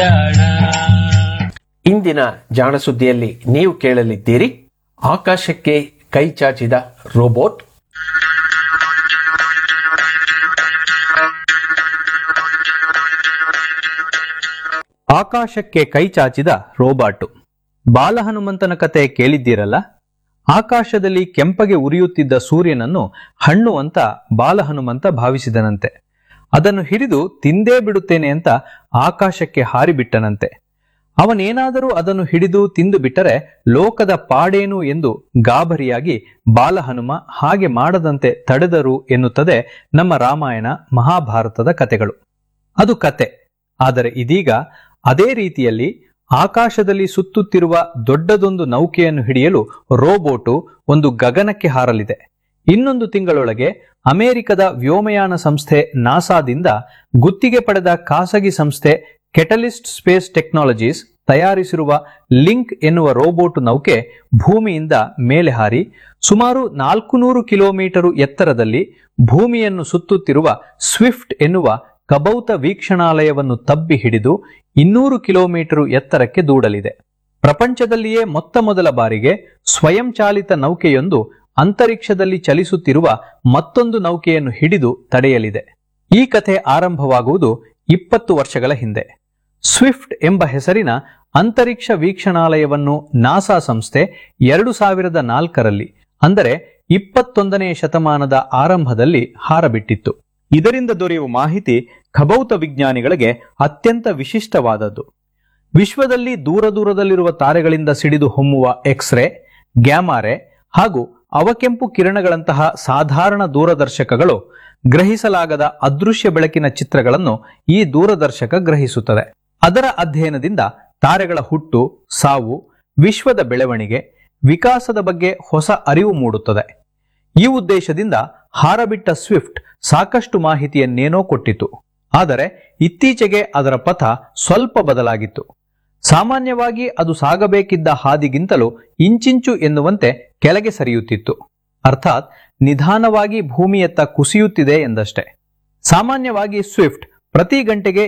ಇಂದಿನ ಜಾಣ ಸುದ್ದಿಯಲ್ಲಿ ನೀವು ಕೇಳಲಿದ್ದೀರಿ, ಆಕಾಶಕ್ಕೆ ಕೈ ಚಾಚಿದ ರೋಬೋಟ್, ಆಕಾಶಕ್ಕೆ ಕೈ ಚಾಚಿದ ರೋಬಾಟು. ಬಾಲಹನುಮಂತನ ಕತೆ ಕೇಳಿದ್ದೀರಲ್ಲ? ಆಕಾಶದಲ್ಲಿ ಕೆಂಪಗೆ ಉರಿಯುತ್ತಿದ್ದ ಸೂರ್ಯನನ್ನು ಹಣ್ಣು ಅಂತ ಬಾಲಹನುಮಂತ ಭಾವಿಸಿದನಂತೆ. ಅದನ್ನು ಹಿಡಿದು ತಿಂದೇ ಬಿಡುತ್ತೇನೆ ಅಂತ ಆಕಾಶಕ್ಕೆ ಹಾರಿಬಿಟ್ಟನಂತೆ. ಅವನೇನಾದರೂ ಅದನ್ನು ಹಿಡಿದು ತಿಂದು ಬಿಟ್ಟರೆ ಲೋಕದ ಪಾಡೇನು ಎಂದು ಗಾಬರಿಯಾಗಿ ಬಾಲಹನುಮ ಹಾಗೆ ಮಾಡದಂತೆ ತಡೆದರು ಎನ್ನುತ್ತದೆ ನಮ್ಮ ರಾಮಾಯಣ ಮಹಾಭಾರತದ ಕತೆಗಳು. ಅದು ಕತೆ. ಆದರೆ ಇದೀಗ ಅದೇ ರೀತಿಯಲ್ಲಿ ಆಕಾಶದಲ್ಲಿ ಸುತ್ತುತ್ತಿರುವ ದೊಡ್ಡದೊಂದು ನೌಕೆಯನ್ನು ಹಿಡಿಯಲು ರೋಬೋಟು ಒಂದು ಗಗನಕ್ಕೆ ಹಾರಲಿದೆ. ಇನ್ನೊಂದು ತಿಂಗಳೊಳಗೆ ಅಮೆರಿಕದ ವ್ಯೋಮಯಾನ ಸಂಸ್ಥೆ ನಾಸಾದಿಂದ ಗುತ್ತಿಗೆ ಪಡೆದ ಖಾಸಗಿ ಸಂಸ್ಥೆ ಕೆಟಲಿಸ್ಟ್ ಸ್ಪೇಸ್ ಟೆಕ್ನಾಲಜೀಸ್ ತಯಾರಿಸಿರುವ ಲಿಂಕ್ ಎನ್ನುವ ರೋಬೋಟ್ ನೌಕೆ ಭೂಮಿಯಿಂದ ಮೇಲೆ ಹಾರಿ ಸುಮಾರು 400 ಕಿಲೋಮೀಟರ್ ಎತ್ತರದಲ್ಲಿ ಭೂಮಿಯನ್ನು ಸುತ್ತುತ್ತಿರುವ ಸ್ವಿಫ್ಟ್ ಎನ್ನುವ ಕಬೌತ ವೀಕ್ಷಣಾಲಯವನ್ನು ತಬ್ಬಿ ಹಿಡಿದು 200 ಕಿಲೋಮೀಟರ್ ಎತ್ತರಕ್ಕೆ ದೂಡಲಿದೆ. ಪ್ರಪಂಚದಲ್ಲಿಯೇ ಮೊತ್ತ ಮೊದಲ ಬಾರಿಗೆ ಸ್ವಯಂಚಾಲಿತ ನೌಕೆಯೊಂದು ಅಂತರಿಕ್ಷದಲ್ಲಿ ಚಲಿಸುತ್ತಿರುವ ಮತ್ತೊಂದು ನೌಕೆಯನ್ನು ಹಿಡಿದು ತಡೆಯಲಿದೆ. ಈ ಕಥೆ ಆರಂಭವಾಗುವುದು 20 ವರ್ಷಗಳ ಹಿಂದೆ. ಸ್ವಿಫ್ಟ್ ಎಂಬ ಹೆಸರಿನ ಅಂತರಿಕ್ಷ ವೀಕ್ಷಣಾಲಯವನ್ನು ನಾಸಾ ಸಂಸ್ಥೆ 2004ರಲ್ಲಿ, ಅಂದರೆ 21ನೇ ಶತಮಾನದ ಆರಂಭದಲ್ಲಿ ಹಾರಬಿಟ್ಟಿತ್ತು. ಇದರಿಂದ ದೊರೆಯುವ ಮಾಹಿತಿ ಖಭೌತ ವಿಜ್ಞಾನಿಗಳಿಗೆ ಅತ್ಯಂತ ವಿಶಿಷ್ಟವಾದದ್ದು. ವಿಶ್ವದಲ್ಲಿ ದೂರ ದೂರದಲ್ಲಿರುವ ತಾರೆಗಳಿಂದ ಸಿಡಿದು ಹೊಮ್ಮುವ ಎಕ್ಸ್ರೇ, ಗ್ಯಾಮಾರೆ ಹಾಗೂ ಅವಕೆಂಪು ಕಿರಣಗಳಂತಹ ಸಾಧಾರಣ ದೂರದರ್ಶಕಗಳು ಗ್ರಹಿಸಲಾಗದ ಅದೃಶ್ಯ ಬೆಳಕಿನ ಚಿತ್ರಗಳನ್ನು ಈ ದೂರದರ್ಶಕ ಗ್ರಹಿಸುತ್ತದೆ. ಅದರ ಅಧ್ಯಯನದಿಂದ ತಾರೆಗಳ ಹುಟ್ಟು, ಸಾವು, ವಿಶ್ವದ ಬೆಳವಣಿಗೆ, ವಿಕಾಸದ ಬಗ್ಗೆ ಹೊಸ ಅರಿವು ಮೂಡುತ್ತದೆ. ಈ ಉದ್ದೇಶದಿಂದ ಹಾರಬಿಟ್ಟ ಸ್ವಿಫ್ಟ್ ಸಾಕಷ್ಟು ಮಾಹಿತಿಯನ್ನೇನೋ ಕೊಟ್ಟಿತು. ಆದರೆ ಇತ್ತೀಚೆಗೆ ಅದರ ಪಥ ಸ್ವಲ್ಪ ಬದಲಾಗಿತ್ತು. ಸಾಮಾನ್ಯವಾಗಿ ಅದು ಸಾಗಬೇಕಿದ್ದ ಹಾದಿಗಿಂತಲೂ ಇಂಚಿಂಚು ಎನ್ನುವಂತೆ ಕೆಳಗೆ ಸರಿಯುತ್ತಿತ್ತು. ಅರ್ಥಾತ್ ನಿಧಾನವಾಗಿ ಭೂಮಿಯತ್ತ ಕುಸಿಯುತ್ತಿದೆ ಎಂದಷ್ಟೇ. ಸಾಮಾನ್ಯವಾಗಿ ಸ್ವಿಫ್ಟ್ ಪ್ರತಿ ಗಂಟೆಗೆ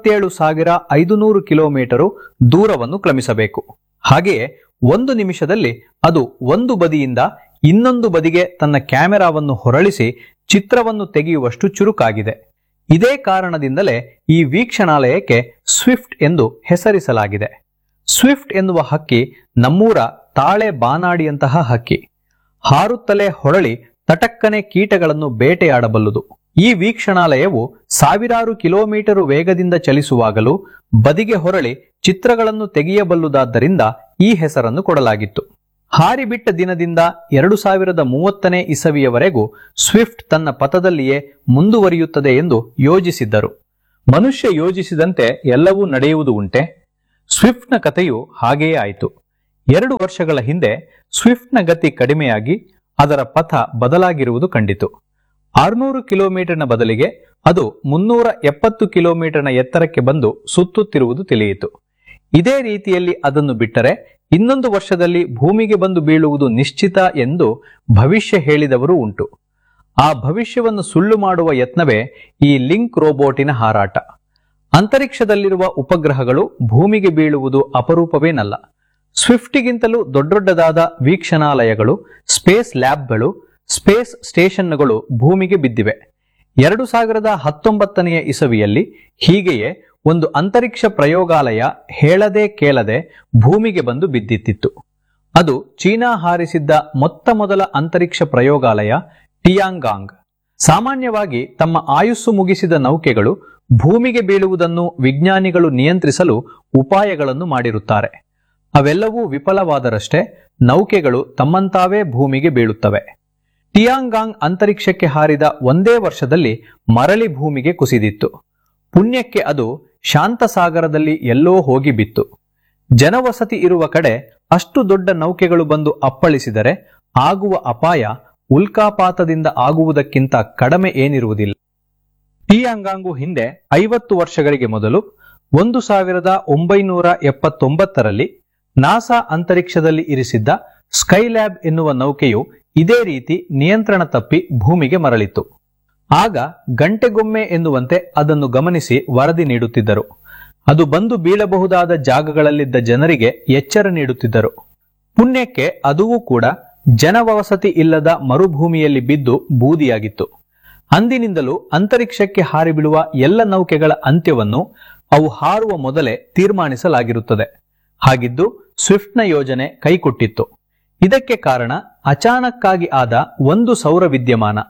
27,500 ಕಿಲೋಮೀಟರು ದೂರವನ್ನು ಕ್ರಮಿಸಬೇಕು. ಹಾಗೆಯೇ ಒಂದು ನಿಮಿಷದಲ್ಲಿ ಅದು ಒಂದು ಬದಿಯಿಂದ ಇನ್ನೊಂದು ಬದಿಗೆ ತನ್ನ ಕ್ಯಾಮೆರಾವನ್ನು ಹೊರಳಿಸಿ ಚಿತ್ರವನ್ನು ತೆಗೆಯುವಷ್ಟು ಚುರುಕಾಗಿದೆ. ಇದೇ ಕಾರಣದಿಂದಲೇ ಈ ವೀಕ್ಷಣಾಲಯಕ್ಕೆ ಸ್ವಿಫ್ಟ್ ಎಂದು ಹೆಸರಿಸಲಾಗಿದೆ. ಸ್ವಿಫ್ಟ್ ಎನ್ನುವ ಹಕ್ಕಿ ನಮ್ಮೂರ ತಾಳೆ ಬಾನಾಡಿಯಂತಹ ಹಕ್ಕಿ. ಹಾರುತ್ತಲೇ ಹೊರಳಿ ತಟಕ್ಕನೆ ಕೀಟಗಳನ್ನು ಬೇಟೆಯಾಡಬಲ್ಲುದು. ಈ ವೀಕ್ಷಣಾಲಯವು ಸಾವಿರಾರು ಕಿಲೋಮೀಟರು ವೇಗದಿಂದ ಚಲಿಸುವಾಗಲೂ ಬದಿಗೆ ಹೊರಳಿ ಚಿತ್ರಗಳನ್ನು ತೆಗೆಯಬಲ್ಲುದಾದ್ದರಿಂದ ಈ ಹೆಸರನ್ನು ಕೊಡಲಾಗಿತ್ತು. ಹಾರಿಬಿಟ್ಟ ದಿನದಿಂದ 2030ನೇ ಇಸವಿಯವರೆಗೂ ಸ್ವಿಫ್ಟ್ ತನ್ನ ಪಥದಲ್ಲಿಯೇ ಮುಂದುವರಿಯುತ್ತದೆ ಎಂದು ಯೋಜಿಸಿದ್ದರು. ಮನುಷ್ಯ ಯೋಜಿಸಿದಂತೆ ಎಲ್ಲವೂ ನಡೆಯುವುದು ಉಂಟೆ? ಸ್ವಿಫ್ಟ್ನ ಕಥೆಯು ಹಾಗೆಯೇ ಆಯಿತು. 2 ವರ್ಷಗಳ ಹಿಂದೆ ಸ್ವಿಫ್ಟ್ನ ಗತಿ ಕಡಿಮೆಯಾಗಿ ಅದರ ಪಥ ಬದಲಾಗಿರುವುದು ಕಂಡಿತು. 600 ಕಿಲೋಮೀಟರ್ನ ಬದಲಿಗೆ ಅದು 370 ಕಿಲೋಮೀಟರ್ನ ಎತ್ತರಕ್ಕೆ ಬಂದು ಸುತ್ತುತ್ತಿರುವುದು ತಿಳಿಯಿತು. ಇದೇ ರೀತಿಯಲ್ಲಿ ಅದನ್ನು ಬಿಟ್ಟರೆ ಇನ್ನೊಂದು ವರ್ಷದಲ್ಲಿ ಭೂಮಿಗೆ ಬಂದು ಬೀಳುವುದು ನಿಶ್ಚಿತ ಎಂದು ಭವಿಷ್ಯ ಹೇಳಿದವರು ಉಂಟು. ಆ ಭವಿಷ್ಯವನ್ನು ಸುಳ್ಳು ಮಾಡುವ ಯತ್ನವೇ ಈ ಲಿಂಕ್ ರೋಬೋಟಿನ ಹಾರಾಟ. ಅಂತರಿಕ್ಷದಲ್ಲಿರುವ ಉಪಗ್ರಹಗಳು ಭೂಮಿಗೆ ಬೀಳುವುದು ಅಪರೂಪವೇನಲ್ಲ. ಸ್ವಿಫ್ಟಿಗಿಂತಲೂ ದೊಡ್ಡದಾದ ವೀಕ್ಷಣಾಲಯಗಳು, ಸ್ಪೇಸ್ ಲ್ಯಾಬ್ಗಳು, ಸ್ಪೇಸ್ ಸ್ಟೇಷನ್ಗಳು ಭೂಮಿಗೆ ಬಿದ್ದಿವೆ. 2019ನೇ ಇಸವಿಯಲ್ಲಿ ಹೀಗೆಯೇ ಒಂದು ಅಂತರಿಕ್ಷ ಪ್ರಯೋಗಾಲಯ ಹೇಳದೆ ಕೇಳದೆ ಭೂಮಿಗೆ ಬಂದು ಬಿದ್ದಿತ್ತಿತ್ತು. ಅದು ಚೀನಾ ಹಾರಿಸಿದ್ದ ಮೊತ್ತ ಮೊದಲ ಅಂತರಿಕ್ಷ ಪ್ರಯೋಗಾಲಯ ಟಿಯಾಂಗಾಂಗ್. ಸಾಮಾನ್ಯವಾಗಿ ತಮ್ಮ ಆಯುಸ್ಸು ಮುಗಿಸಿದ ನೌಕೆಗಳು ಭೂಮಿಗೆ ಬೀಳುವುದನ್ನು ವಿಜ್ಞಾನಿಗಳು ನಿಯಂತ್ರಿಸಲು ಉಪಾಯಗಳನ್ನು ಮಾಡಿರುತ್ತಾರೆ. ಅವೆಲ್ಲವೂ ವಿಫಲವಾದರಷ್ಟೇ ನೌಕೆಗಳು ತಮ್ಮಂತಾವೇ ಭೂಮಿಗೆ ಬೀಳುತ್ತವೆ. ಟಿಯಾಂಗಾಂಗ್ ಅಂತರಿಕ್ಷಕ್ಕೆ ಹಾರಿದ ಒಂದೇ ವರ್ಷದಲ್ಲಿ ಮರಳಿ ಭೂಮಿಗೆ ಕುಸಿದಿತ್ತು. ಪುಣ್ಯಕ್ಕೆ ಅದು ಶಾಂತಸಾಗರದಲ್ಲಿ ಎಲ್ಲೋ ಹೋಗಿ ಬಿತ್ತು. ಜನವಸತಿ ಇರುವ ಕಡೆ ಅಷ್ಟು ದೊಡ್ಡ ನೌಕೆಗಳು ಬಂದು ಅಪ್ಪಳಿಸಿದರೆ ಆಗುವ ಅಪಾಯ ಉಲ್ಕಾಪಾತದಿಂದ ಆಗುವುದಕ್ಕಿಂತ ಕಡಿಮೆ ಏನಿರುವುದಿಲ್ಲ. ಟಿಯಾಂಗಾಂಗು ಹಿಂದೆ 50 ವರ್ಷಗಳಿಗೆ ಮೊದಲು 1979ರಲ್ಲಿ ನಾಸಾ ಅಂತರಿಕ್ಷದಲ್ಲಿ ಇರಿಸಿದ್ದ ಸ್ಕೈಲ್ಯಾಬ್ ಎನ್ನುವ ನೌಕೆಯು ಇದೇ ರೀತಿ ನಿಯಂತ್ರಣ ತಪ್ಪಿ ಭೂಮಿಗೆ ಮರಳಿತು. ಆಗ ಗಂಟೆಗೊಮ್ಮೆ ಎನ್ನುವಂತೆ ಅದನ್ನು ಗಮನಿಸಿ ವರದಿ ನೀಡುತ್ತಿದ್ದರು. ಅದು ಬಂದು ಬೀಳಬಹುದಾದ ಜಾಗಗಳಲ್ಲಿದ್ದ ಜನರಿಗೆ ಎಚ್ಚರ ನೀಡುತ್ತಿದ್ದರು. ಪುಣ್ಯಕ್ಕೆ ಅದೂ ಕೂಡ ಜನವಸತಿ ಇಲ್ಲದ ಮರುಭೂಮಿಯಲ್ಲಿ ಬಿದ್ದು ಬೂದಿಯಾಗಿತ್ತು. ಅಂದಿನಿಂದಲೂ ಅಂತರಿಕ್ಷಕ್ಕೆ ಹಾರಿ ಬೀಳುವ ಎಲ್ಲ ನೌಕೆಗಳ ಅಂತ್ಯವನ್ನು ಅವು ಹಾರುವ ಮೊದಲೇ ತೀರ್ಮಾನಿಸಲಾಗಿರುತ್ತದೆ. ಹಾಗಿದ್ದು ಸ್ವಿಫ್ಟ್ನ ಯೋಜನೆ ಕೈಕೊಟ್ಟಿತ್ತು. ಇದಕ್ಕೆ ಕಾರಣ ಅಚಾನಕ್ಕಾಗಿ ಆದ ಒಂದು ಸೌರ ವಿದ್ಯಮಾನ.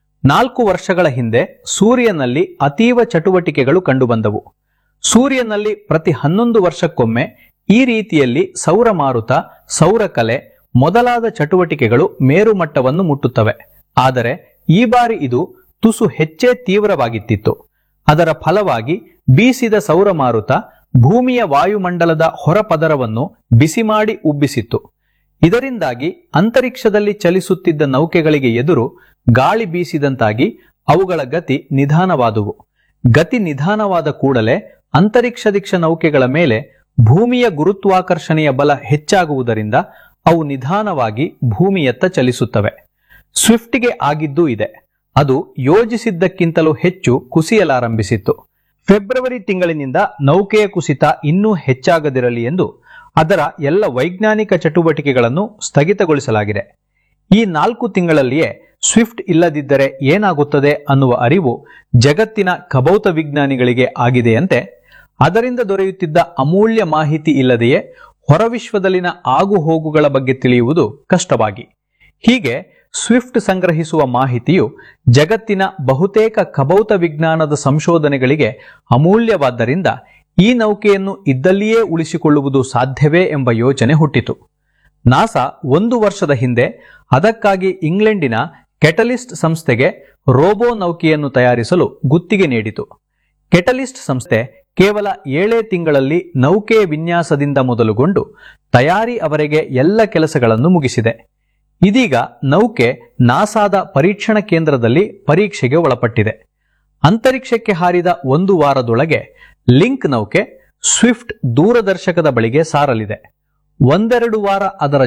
4 ವರ್ಷಗಳ ಹಿಂದೆ ಸೂರ್ಯನಲ್ಲಿ ಅತೀವ ಚಟುವಟಿಕೆಗಳು ಕಂಡುಬಂದವು. ಸೂರ್ಯನಲ್ಲಿ ಪ್ರತಿ 11 ವರ್ಷಕ್ಕೊಮ್ಮೆ ಈ ರೀತಿಯಲ್ಲಿ ಸೌರ ಮಾರುತ, ಸೌರಕಲೆ ಮೊದಲಾದ ಚಟುವಟಿಕೆಗಳು ಮೇರುಮಟ್ಟವನ್ನು ಮುಟ್ಟುತ್ತವೆ. ಆದರೆ ಈ ಬಾರಿ ಇದು ತುಸು ಹೆಚ್ಚೇ ತೀವ್ರವಾಗಿತ್ತಿತ್ತು. ಅದರ ಫಲವಾಗಿ ಬೀಸಿದ ಸೌರ ಮಾರುತ ಭೂಮಿಯ ವಾಯುಮಂಡಲದ ಹೊರಪದರವನ್ನು ಬಿಸಿ ಮಾಡಿ ಉಬ್ಬಿಸಿತ್ತು. ಇದರಿಂದಾಗಿ ಅಂತರಿಕ್ಷದಲ್ಲಿ ಚಲಿಸುತ್ತಿದ್ದ ನೌಕೆಗಳಿಗೆ ಎದುರು ಗಾಳಿ ಬೀಸಿದಂತಾಗಿ ಅವುಗಳ ಗತಿ ನಿಧಾನವಾದುವು. ಗತಿ ನಿಧಾನವಾದ ಕೂಡಲೇ ಅಂತರಿಕ್ಷ ನೌಕೆಗಳ ಮೇಲೆ ಭೂಮಿಯ ಗುರುತ್ವಾಕರ್ಷಣೆಯ ಬಲ ಹೆಚ್ಚಾಗುವುದರಿಂದ ಅವು ನಿಧಾನವಾಗಿ ಭೂಮಿಯತ್ತ ಚಲಿಸುತ್ತವೆ. ಸ್ವಿಫ್ಟ್ಗೆ ಆಗಿದ್ದೂ ಇದೆ. ಅದು ಯೋಜಿಸಿದ್ದಕ್ಕಿಂತಲೂ ಹೆಚ್ಚು ಕುಸಿಯಲಾರಂಭಿಸಿತ್ತು. ಫೆಬ್ರವರಿ ತಿಂಗಳಿನಿಂದ ನೌಕೆಯ ಕುಸಿತ ಇನ್ನೂ ಹೆಚ್ಚಾಗದಿರಲಿ ಎಂದು ಅದರ ಎಲ್ಲ ವೈಜ್ಞಾನಿಕ ಚಟುವಟಿಕೆಗಳನ್ನು ಸ್ಥಗಿತಗೊಳಿಸಲಾಗಿದೆ. ಈ 4 ತಿಂಗಳಲ್ಲಿಯೇ ಸ್ವಿಫ್ಟ್ ಇಲ್ಲದಿದ್ದರೆ ಏನಾಗುತ್ತದೆ ಅನ್ನುವ ಅರಿವು ಜಗತ್ತಿನ ಖಭೌತ ವಿಜ್ಞಾನಿಗಳಿಗೆ ಆಗಿದೆಯಂತೆ. ಅದರಿಂದ ದೊರೆಯುತ್ತಿದ್ದ ಅಮೂಲ್ಯ ಮಾಹಿತಿ ಇಲ್ಲದೆಯೇ ಹೊರವಿಶ್ವದಲ್ಲಿನ ಆಗುಹೋಗುಗಳ ಬಗ್ಗೆ ತಿಳಿಯುವುದು ಕಷ್ಟವಾಗಿ. ಹೀಗೆ ಸ್ವಿಫ್ಟ್ ಸಂಗ್ರಹಿಸುವ ಮಾಹಿತಿಯು ಜಗತ್ತಿನ ಬಹುತೇಕ ಖಭೌತ ವಿಜ್ಞಾನದ ಸಂಶೋಧನೆಗಳಿಗೆ ಅಮೂಲ್ಯವಾದ್ದರಿಂದ ಈ ನೌಕೆಯನ್ನು ಇದ್ದಲ್ಲಿಯೇ ಉಳಿಸಿಕೊಳ್ಳುವುದು ಸಾಧ್ಯವೇ ಎಂಬ ಯೋಚನೆ ಹುಟ್ಟಿತು. ನಾಸಾ 1 ವರ್ಷದ ಹಿಂದೆ ಅದಕ್ಕಾಗಿ ಇಂಗ್ಲೆಂಡಿನ ಕೆಟಲಿಸ್ಟ್ ಸಂಸ್ಥೆಗೆ ರೋಬೋ ನೌಕೆಯನ್ನು ತಯಾರಿಸಲು ಗುತ್ತಿಗೆ ನೀಡಿತು. ಕೆಟಲಿಸ್ಟ್ ಸಂಸ್ಥೆ ಕೇವಲ 7 ತಿಂಗಳಲ್ಲಿ ನೌಕೆಯ ವಿನ್ಯಾಸದಿಂದ ಮೊದಲುಗೊಂಡು ತಯಾರಿ ಅವರೆಗೆ ಎಲ್ಲ ಕೆಲಸಗಳನ್ನು ಮುಗಿಸಿದೆ. ಇದೀಗ ನೌಕೆ ನಾಸಾದ ಪರೀಕ್ಷಣ ಕೇಂದ್ರದಲ್ಲಿ ಪರೀಕ್ಷೆಗೆ ಒಳಪಟ್ಟಿದೆ. ಅಂತರಿಕ್ಷಕ್ಕೆ ಹಾರಿದ 1 ವಾರದೊಳಗೆ ಲಿಂಕ್ ನೌಕೆ ಸ್ವಿಫ್ಟ್ ದೂರದರ್ಶಕದ ಬಳಿಗೆ ಸಾರಲಿದೆ. 1-2 ವಾರ ಅದರ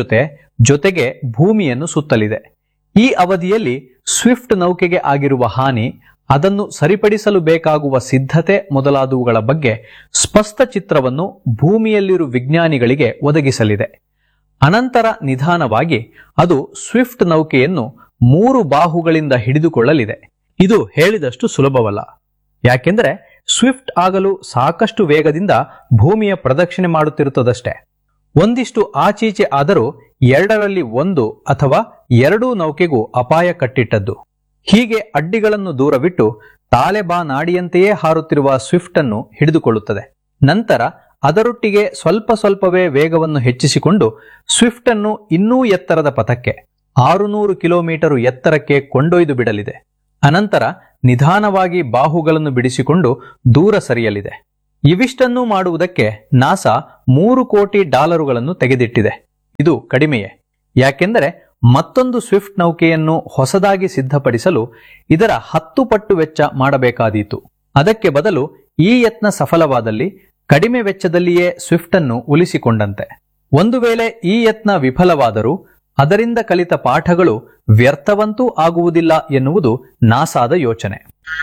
ಜೊತೆಗೆ ಭೂಮಿಯನ್ನು ಸುತ್ತಲಿದೆ. ಈ ಅವಧಿಯಲ್ಲಿ ಸ್ವಿಫ್ಟ್ ನೌಕೆಗೆ ಆಗಿರುವ ಹಾನಿ, ಅದನ್ನು ಸರಿಪಡಿಸಲು ಬೇಕಾಗುವ ಸಿದ್ಧತೆ ಮೊದಲಾದವುಗಳ ಬಗ್ಗೆ ಸ್ಪಷ್ಟ ಚಿತ್ರವನ್ನು ಭೂಮಿಯಲ್ಲಿರುವ ವಿಜ್ಞಾನಿಗಳಿಗೆ ಒದಗಿಸಲಿದೆ. ಅನಂತರ ನಿಧಾನವಾಗಿ ಅದು ಸ್ವಿಫ್ಟ್ ನೌಕೆಯನ್ನು 3 ಬಾಹುಗಳಿಂದ ಹಿಡಿದುಕೊಳ್ಳಲಿದೆ. ಇದು ಹೇಳಿದಷ್ಟು ಸುಲಭವಲ್ಲ. ಯಾಕೆಂದರೆ ಸ್ವಿಫ್ಟ್ ಆಗಲು ಸಾಕಷ್ಟು ವೇಗದಿಂದ ಭೂಮಿಯ ಪ್ರದಕ್ಷಿಣೆ ಮಾಡುತ್ತಿರುತ್ತದಷ್ಟೇ. ಒಂದಿಷ್ಟು ಆಚೀಚೆ ಆದರೂ 2ರಲ್ಲಿ 1 ಅಥವಾ 2 ನೌಕೆಗೂ ಅಪಾಯ ಕಟ್ಟಿಟ್ಟದ್ದು. ಹೀಗೆ ಅಡ್ಡಿಗಳನ್ನು ದೂರವಿಟ್ಟು ತಾಲೆಬಾನಾಡಿಯಂತೆಯೇ ಹಾರುತ್ತಿರುವ ಸ್ವಿಫ್ಟ್ ಅನ್ನು ಹಿಡಿದುಕೊಳ್ಳುತ್ತದೆ. ನಂತರ ಅದರೊಟ್ಟಿಗೆ ಸ್ವಲ್ಪವೇ ವೇಗವನ್ನು ಹೆಚ್ಚಿಸಿಕೊಂಡು ಸ್ವಿಫ್ಟ್ ಅನ್ನು ಇನ್ನೂ ಎತ್ತರದ ಪಥಕ್ಕೆ 600 ಕಿಲೋಮೀಟರ್ ಎತ್ತರಕ್ಕೆ ಕೊಂಡೊಯ್ದು ಬಿಡಲಿದೆ. ಅನಂತರ ನಿಧಾನವಾಗಿ ಬಾಹುಗಳನ್ನು ಬಿಡಿಸಿಕೊಂಡು ದೂರ ಸರಿಯಲಿದೆ. ಇವಿಷ್ಟನ್ನೂ ಮಾಡುವುದಕ್ಕೆ ನಾಸಾ $3 ಕೋಟಿ ತೆಗೆದಿಟ್ಟಿದೆ. ಇದು ಕಡಿಮೆಯೇ. ಯಾಕೆಂದರೆ ಮತ್ತೊಂದು ಸ್ವಿಫ್ಟ್ ನೌಕೆಯನ್ನು ಹೊಸದಾಗಿ ಸಿದ್ಧಪಡಿಸಲು ಇದರ 10 ಪಟ್ಟು ವೆಚ್ಚ ಮಾಡಬೇಕಾದೀತು. ಅದಕ್ಕೆ ಬದಲು ಈ ಯತ್ನ ಸಫಲವಾದಲ್ಲಿ ಕಡಿಮೆ ವೆಚ್ಚದಲ್ಲಿಯೇ ಸ್ವಿಫ್ಟ್ ಅನ್ನು ಉಳಿಸಿಕೊಂಡಂತೆ. ಒಂದು ವೇಳೆ ಈ ಯತ್ನ ವಿಫಲವಾದರೂ ಅದರಿಂದ ಕಲಿತ ಪಾಠಗಳು ವ್ಯರ್ಥವಂತೂ ಆಗುವುದಿಲ್ಲ ಎನ್ನುವುದು ನಾಸಾದ ಯೋಚನೆ.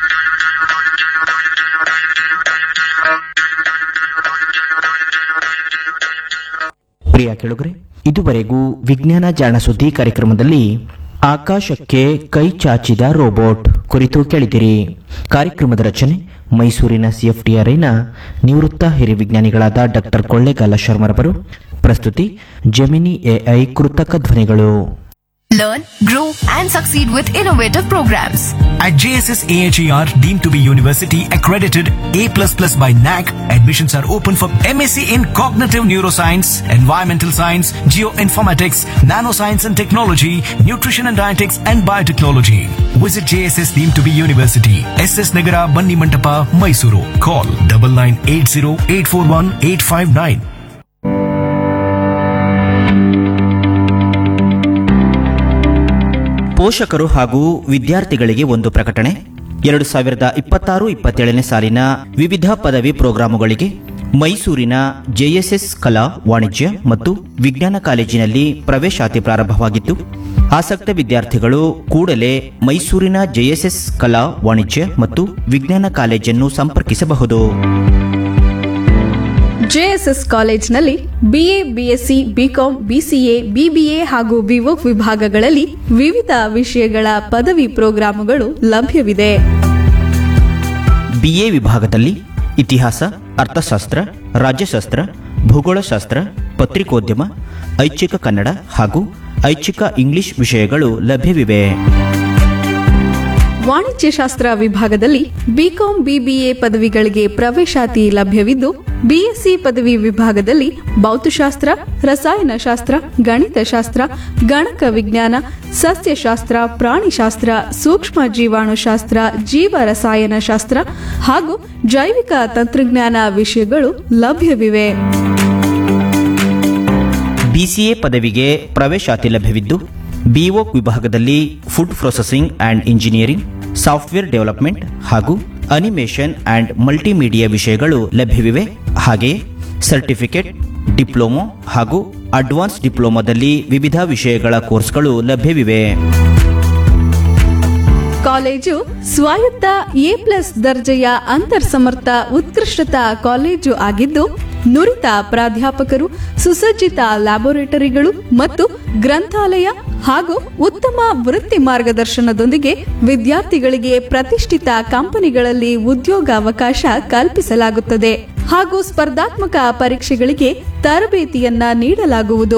ಪ್ರಿಯ ಕೇಳುಗರೆ, ಇದುವರೆಗೂ ವಿಜ್ಞಾನ ಜಾಣ ಸುದ್ದಿ ಕಾರ್ಯಕ್ರಮದಲ್ಲಿ ಆಕಾಶಕ್ಕೆ ಕೈ ಚಾಚಿದ ರೋಬೋಟ್ ಕುರಿತು ಕೇಳಿದಿರಿ. ಕಾರ್ಯಕ್ರಮದ ರಚನೆ ಮೈಸೂರಿನ CFTRIನ ನಿವೃತ್ತ ಹಿರಿಯ ವಿಜ್ಞಾನಿಗಳಾದ ಡಾಕ್ಟರ್ ಕೊಳ್ಳೇಗಾಲ ಶರ್ಮರವರು. ಪ್ರಸ್ತುತಿ ಜೆಮಿನಿ AI ಕೃತಕ ಧ್ವನಿಗಳು. Learn, grow and succeed with innovative programs. At JSS AHER, deemed to be university accredited A++ by NAC, admissions are open for MSc in Cognitive Neuroscience, Environmental Science, Geoinformatics, Nanoscience and Technology, Nutrition and Dietetics and Biotechnology. Visit JSS deemed to be university, SS Nagara, Banni Mantapa, Mysuru. Call 9980841859. ಪೋಷಕರು ಹಾಗೂ ವಿದ್ಯಾರ್ಥಿಗಳಿಗೆ ಒಂದು ಪ್ರಕಟಣೆ. 2026-27ನೇ ಸಾಲಿನ ವಿವಿಧ ಪದವಿ ಪ್ರೋಗ್ರಾಮುಗಳಿಗೆ ಮೈಸೂರಿನ JSS ಕಲಾ, ವಾಣಿಜ್ಯ ಮತ್ತು ವಿಜ್ಞಾನ ಕಾಲೇಜಿನಲ್ಲಿ ಪ್ರವೇಶಾತಿ ಪ್ರಾರಂಭವಾಗಿದ್ದು, ಆಸಕ್ತ ವಿದ್ಯಾರ್ಥಿಗಳು ಕೂಡಲೇ ಮೈಸೂರಿನ JSS ಕಲಾ, ವಾಣಿಜ್ಯ ಮತ್ತು ವಿಜ್ಞಾನ ಕಾಲೇಜನ್ನು ಸಂಪರ್ಕಿಸಬಹುದು. ಜೆಎಸ್ಎಸ್ ಕಾಲೇಜ್ನಲ್ಲಿ BA, BSc, BCom, BCA, BBA ಹಾಗೂ ಬಿವೋಕ್ ವಿಭಾಗಗಳಲ್ಲಿ ವಿವಿಧ ವಿಷಯಗಳ ಪದವಿ ಪ್ರೋಗ್ರಾಮುಗಳು ಲಭ್ಯವಿದೆ. ಬಿಎ ವಿಭಾಗದಲ್ಲಿ ಇತಿಹಾಸ, ಅರ್ಥಶಾಸ್ತ್ರ, ರಾಜ್ಯಶಾಸ್ತ್ರ, ಭೂಗೋಳಶಾಸ್ತ್ರ, ಪತ್ರಿಕೋದ್ಯಮ, ಐಚ್ಛಿಕ ಕನ್ನಡ ಹಾಗೂ ಐಚ್ಛಿಕ ಇಂಗ್ಲಿಷ್ ವಿಷಯಗಳು ಲಭ್ಯವಿವೆ. ವಾಣಿಜ್ಯಶಾಸ್ತ್ರ ವಿಭಾಗದಲ್ಲಿ ಬಿಕಾಂ, ಬಿಬಿಎ ಪದವಿಗಳಿಗೆ ಪ್ರವೇಶಾತಿ ಲಭ್ಯವಿದ್ದು, ಬಿಎಸ್ಸಿ ಪದವಿ ವಿಭಾಗದಲ್ಲಿ ಭೌತಶಾಸ್ತ್ರ, ರಸಾಯನಶಾಸ್ತ್ರ, ಗಣಿತಶಾಸ್ತ್ರ, ಗಣಕ ವಿಜ್ಞಾನ, ಸಸ್ಯಶಾಸ್ತ್ರ, ಪ್ರಾಣಿಶಾಸ್ತ್ರ, ಸೂಕ್ಷ್ಮ ಜೀವಾಣುಶಾಸ್ತ್ರ, ಜೀವ ರಸಾಯನಶಾಸ್ತ್ರ ಹಾಗೂ ಜೈವಿಕ ತಂತ್ರಜ್ಞಾನ ವಿಷಯಗಳು ಲಭ್ಯವಿವೆ. ಬಿಸಿಎ ಪದವಿಗೆ ಪ್ರವೇಶಾತಿ ಲಭ್ಯವಿದ್ದು, ಬಿಒಕ್ ವಿಭಾಗದಲ್ಲಿ food processing and engineering, software development ಹಾಗೂ ಅನಿಮೇಷನ್ ಅಂಡ್ ಮಲ್ಟಿಮೀಡಿಯಾ ವಿಷಯಗಳು ಲಭ್ಯವಿವೆ. ಹಾಗೆಯೇ ಸರ್ಟಿಫಿಕೇಟ್, ಡಿಪ್ಲೊಮೊ ಹಾಗೂ ಅಡ್ವಾನ್ಸ್ ಡಿಪ್ಲೊಮಾದಲ್ಲಿ ವಿವಿಧ ವಿಷಯಗಳ ಕೋರ್ಸ್ಗಳು ಲಭ್ಯವಿವೆ. ಕಾಲೇಜು ಸ್ವಾಯತ್ತ ಎ+ ದರ್ಜೆಯ ಅಂತರ್ಸಮರ್ಥ ಉತ್ಕೃಷ್ಟತಾ ಕಾಲೇಜು ಆಗಿದ್ದು, ನುರಿತ ಪ್ರಾಧ್ಯಾಪಕರು, ಸುಸಜ್ಜಿತ ಲ್ಯಾಬೊರೇಟರಿಗಳು ಮತ್ತು ಗ್ರಂಥಾಲಯ ಹಾಗೂ ಉತ್ತಮ ವೃತ್ತಿ ಮಾರ್ಗದರ್ಶನದೊಂದಿಗೆ ವಿದ್ಯಾರ್ಥಿಗಳಿಗೆ ಪ್ರತಿಷ್ಠಿತ ಕಂಪನಿಗಳಲ್ಲಿ ಉದ್ಯೋಗಾವಕಾಶ ಕಲ್ಪಿಸಲಾಗುತ್ತದೆ ಹಾಗೂ ಸ್ಪರ್ಧಾತ್ಮಕ ಪರೀಕ್ಷೆಗಳಿಗೆ ತರಬೇತಿಯನ್ನ ನೀಡಲಾಗುವುದು.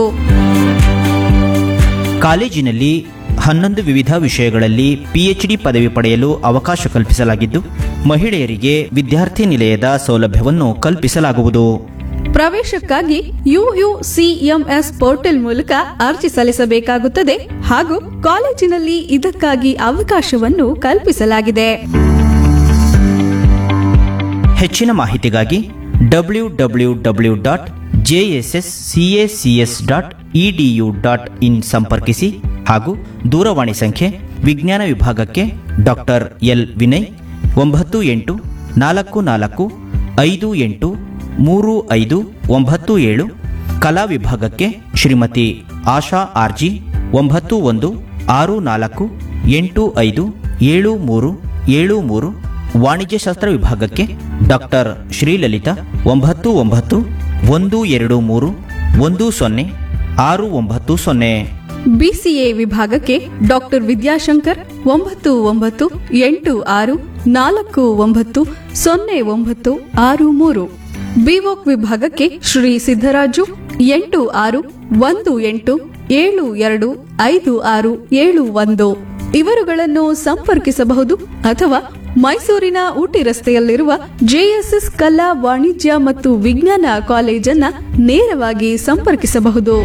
ಕಾಲೇಜಿನಲ್ಲಿ 11 ವಿವಿಧ ವಿಷಯಗಳಲ್ಲಿ ಪಿಎಚ್ಡಿ ಪದವಿ ಪಡೆಯಲು ಅವಕಾಶ ಕಲ್ಪಿಸಲಾಗಿದ್ದು, ಮಹಿಳೆಯರಿಗೆ ವಿದ್ಯಾರ್ಥಿ ನಿಲಯದ ಸೌಲಭ್ಯವನ್ನು ಕಲ್ಪಿಸಲಾಗುವುದು. ಪ್ರವೇಶಕ್ಕಾಗಿ ಯುಯುಸಿಎಂಎಸ್ ಪೋರ್ಟಲ್ ಮೂಲಕ ಅರ್ಜಿ ಸಲ್ಲಿಸಬೇಕಾಗುತ್ತದೆ ಹಾಗೂ ಕಾಲೇಜಿನಲ್ಲಿ ಇದಕ್ಕಾಗಿ ಅವಕಾಶವನ್ನು ಕಲ್ಪಿಸಲಾಗಿದೆ. ಹೆಚ್ಚಿನ ಮಾಹಿತಿಗಾಗಿ www.jsscacs.edu.in ಸಂಪರ್ಕಿಸಿ ಹಾಗೂ ದೂರವಾಣಿ ಸಂಖ್ಯೆ ವಿಜ್ಞಾನ ವಿಭಾಗಕ್ಕೆ ಡಾಕ್ಟರ್ ಎಲ್ ವಿನಯ್ 9844583597, ಕಲಾ ವಿಭಾಗಕ್ಕೆ ಶ್ರೀಮತಿ ಆಶಾ ಆರ್ಜಿ 9164857373, ವಾಣಿಜ್ಯಶಾಸ್ತ್ರ ವಿಭಾಗಕ್ಕೆ ಡಾಕ್ಟರ್ ಶ್ರೀಲಲಿತಾ 9912131069. ಬಿಸಿಎ ವಿಭಾಗಕ್ಕೆ ಡಾಕ್ಟರ್ ವಿದ್ಯಾಶಂಕರ್ 9948490963. ಬಿವೋಕ್ ವಿಭಾಗಕ್ಕೆ ಶ್ರೀ ಸಿದ್ದರಾಜು 8618725671. ಇವರುಗಳನ್ನು ಸಂಪರ್ಕಿಸಬಹುದು ಅಥವಾ ಮೈಸೂರಿನ ಊಟಿ ರಸ್ತೆಯಲ್ಲಿರುವ ಜೆಎಸ್ಎಸ್ ಕಲಾ, ವಾಣಿಜ್ಯ ಮತ್ತು ವಿಜ್ಞಾನ ಕಾಲೇಜನ್ನ ನೇರವಾಗಿ ಸಂಪರ್ಕಿಸಬಹುದು.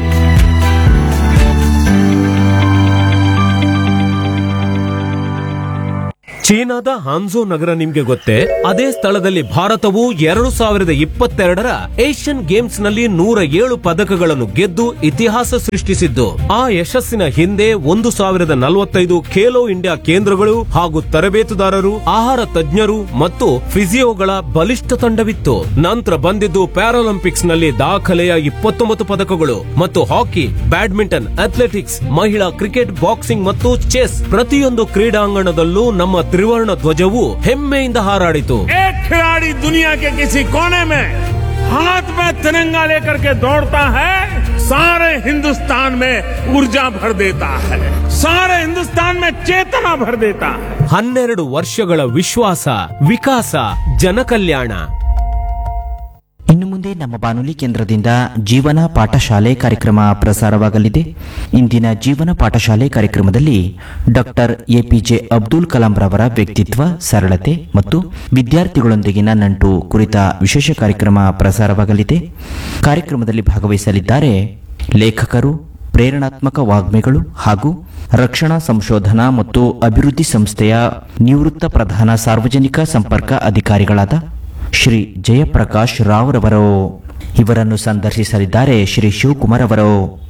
ಚೀನಾದ ಹಾನ್ಝೋ ನಗರ ನಿಮ್ಗೆ ಗೊತ್ತೇ? ಅದೇ ಸ್ಥಳದಲ್ಲಿ ಭಾರತವು 2022ರ ಏಷ್ಯನ್ ಗೇಮ್ಸ್ ನಲ್ಲಿ 107 ಪದಕಗಳನ್ನು ಗೆದ್ದು ಇತಿಹಾಸ ಸೃಷ್ಟಿಸಿದ್ದು. ಆ ಯಶಸ್ಸಿನ ಹಿಂದೆ 1045 ಖೇಲೋ ಇಂಡಿಯಾ ಕೇಂದ್ರಗಳು ಹಾಗೂ ತರಬೇತುದಾರರು, ಆಹಾರ ತಜ್ಞರು ಮತ್ತು ಫಿಸಿಯೋಗಳ ಬಲಿಷ್ಠ ತಂಡವಿತ್ತು. ನಂತರ ಬಂದಿದ್ದು ಪ್ಯಾರಾಲಿಂಪಿಕ್ಸ್ ನಲ್ಲಿ ದಾಖಲೆಯ 29 ಪದಕಗಳು ಮತ್ತು ಹಾಕಿ, ಬ್ಯಾಡ್ಮಿಂಟನ್, ಅಥ್ಲೆಟಿಕ್ಸ್, ಮಹಿಳಾ ಕ್ರಿಕೆಟ್, ಬಾಕ್ಸಿಂಗ್ ಮತ್ತು ಚೆಸ್ ಪ್ರತಿಯೊಂದು ಕ್ರೀಡಾಂಗಣದಲ್ಲೂ ನಮ್ಮ त्रिवर्ण ध्वजವು ಹೆಮ್ಮೆಯಿಂದ ಹಾರಾಡಿತು. एक खिलाड़ी दुनिया के किसी कोने में हाथ में तिरंगा लेकर के दौड़ता है, सारे हिंदुस्तान में ऊर्जा भर देता है, सारे हिंदुस्तान में चेतना भर देता है. 12 ವರ್ಷಗಳ ವಿಶ್ವಾಸ, ವಿಕಾಸ, ಜನಕಲ್ಯಾಣ. ಇನ್ನು ಮುಂದೆ ನಮ್ಮ ಬಾನುಲಿ ಕೇಂದ್ರದಿಂದ ಜೀವನ ಪಾಠಶಾಲೆ ಕಾರ್ಯಕ್ರಮ ಪ್ರಸಾರವಾಗಲಿದೆ. ಇಂದಿನ ಜೀವನ ಪಾಠಶಾಲೆ ಕಾರ್ಯಕ್ರಮದಲ್ಲಿ ಡಾಕ್ಟರ್ ಎಪಿಜೆ ಅಬ್ದುಲ್ ಕಲಾಂ ರವರ ವ್ಯಕ್ತಿತ್ವ, ಸರಳತೆ ಮತ್ತು ವಿದ್ಯಾರ್ಥಿಗಳೊಂದಿಗಿನ ನಂಟು ಕುರಿತ ವಿಶೇಷ ಕಾರ್ಯಕ್ರಮ ಪ್ರಸಾರವಾಗಲಿದೆ. ಕಾರ್ಯಕ್ರಮದಲ್ಲಿ ಭಾಗವಹಿಸಲಿದ್ದಾರೆ ಲೇಖಕರು, ಪ್ರೇರಣಾತ್ಮಕ ವಾಗ್ಮಿಗಳು ಹಾಗೂ ರಕ್ಷಣಾ ಸಂಶೋಧನಾ ಮತ್ತು ಅಭಿವೃದ್ಧಿ ಸಂಸ್ಥೆಯ ನಿವೃತ್ತ ಪ್ರಧಾನ ಸಾರ್ವಜನಿಕ ಸಂಪರ್ಕ ಅಧಿಕಾರಿಗಳಾದ ಶ್ರೀ ಜಯಪ್ರಕಾಶ್ ರಾವ್ ರವರು. ಇವರನ್ನು ಸಂದರ್ಶಿಸಲಿದ್ದಾರೆ ಶ್ರೀ ಶಿವಕುಮಾರ್ ಅವರು.